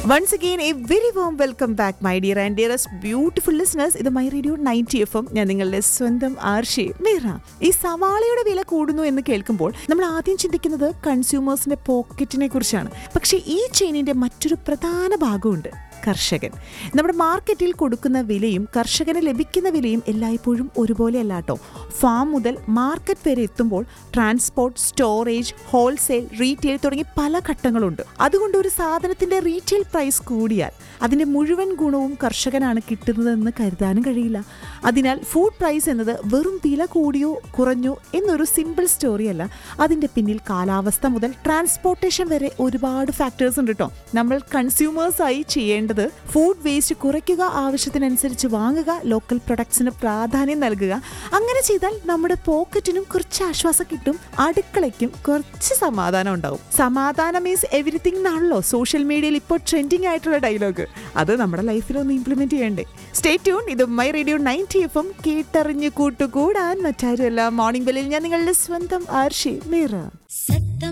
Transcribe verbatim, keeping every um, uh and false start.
Once again, a very warm welcome back, my dear and dearest beautiful listeners. ഇത് my radio ninety F M. ഞാൻ നിങ്ങളുടെ സ്വന്തം ആർഷി മീറ. ഈ സവാളയുടെ വില കൂടുന്നു എന്ന് കേൾക്കുമ്പോൾ നമ്മൾ ആദ്യം ചിന്തിക്കുന്നത് കൺസ്യൂമേഴ്സിന്റെ പോക്കറ്റിനെ കുറിച്ചാണ്. പക്ഷേ ഈ ചെയിനിന്റെ മറ്റൊരു പ്രധാന ഭാഗമുണ്ട്, കർഷകൻ. നമ്മുടെ മാർക്കറ്റിൽ കൊടുക്കുന്ന വിലയും കർഷകന് ലഭിക്കുന്ന വിലയും എല്ലായ്പ്പോഴും ഒരുപോലെയല്ല കേട്ടോ. ഫാം മുതൽ മാർക്കറ്റ് വരെ എത്തുമ്പോൾ ട്രാൻസ്പോർട്ട്, സ്റ്റോറേജ്, ഹോൾസെയിൽ, റീറ്റെയിൽ തുടങ്ങി പല ഘട്ടങ്ങളുണ്ട്. അതുകൊണ്ട് ഒരു സാധനത്തിന്റെ റീറ്റെയിൽ പ്രൈസ് കൂടിയാൽ അതിന്റെ മുഴുവൻ ഗുണവും കർഷകനാണ് കിട്ടുന്നതെന്ന് കരുതാനും കഴിയില്ല. അതിനാൽ ഫുഡ് പ്രൈസ് എന്നത് വെറും വില കൂടിയോ കുറഞ്ഞോ എന്നൊരു സിമ്പിൾ സ്റ്റോറിയല്ല. അതിന്റെ പിന്നിൽ കാലാവസ്ഥ മുതൽ ട്രാൻസ്പോർട്ടേഷൻ വരെ ഒരുപാട് ഫാക്ടേഴ്സ് ഉണ്ട് കേട്ടോ. നമ്മൾ കൺസ്യൂമേഴ്സായി ചെയ്യേണ്ടത് ഫുഡ് വേസ്റ്റ് കുറയ്ക്കുക, ആവശ്യത്തിനനുസരിച്ച് വാങ്ങുക, ലോക്കൽ പ്രൊഡക്ട്സിന് പ്രാധാന്യം നൽകുക. അങ്ങനെ ചെയ്താൽ നമ്മുടെ പോക്കറ്റിനും കുറച്ച് ആശ്വാസം കിട്ടും, അടുക്കളയ്ക്കും കുറച്ച് സമാധാനം ഉണ്ടാവും. സമാധാനം ഈസ് എവരിത്തിങ് എന്നാണല്ലോ സോഷ്യൽ മീഡിയയിൽ ഇപ്പോൾ ട്രെൻഡിങ് ആയിട്ടുള്ള ഡയലോഗ്. അത് നമ്മുടെ ലൈഫിലൊന്ന് ഇംപ്ലിമെന്റ് ചെയ്യണ്ടേ? Stay tune. ഇത് my radio ninety F M. കേട്ടറിഞ്ഞ് കൂട്ടുകൂടാൻ മറ്റാരുമല്ല, മോർണിംഗ് ബെല്ലിൽ ഞാൻ നിങ്ങളുടെ സ്വന്തം ആർഷി മീറ.